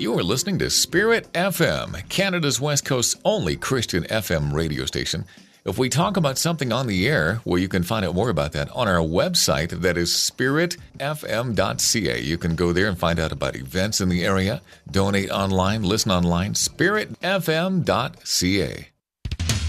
You are listening to Spirit FM, Canada's West Coast's only Christian FM radio station. If we talk about something on the air, well, you can find out more about that on our website. That is spiritfm.ca. You can go there and find out about events in the area, donate online, listen online, spiritfm.ca.